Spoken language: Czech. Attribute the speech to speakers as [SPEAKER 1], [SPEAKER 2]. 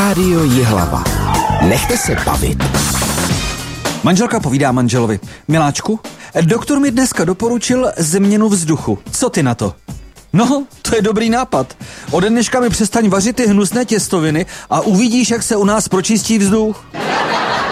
[SPEAKER 1] Rádio Jihlava. Nechte se bavit.
[SPEAKER 2] Manželka povídá manželovi: Miláčku, doktor mi dneska doporučil změnu vzduchu. Co ty na to? No, to je dobrý nápad. Ode dneška mi přestaň vařit ty hnusné těstoviny a uvidíš, jak se u nás pročistí vzduch.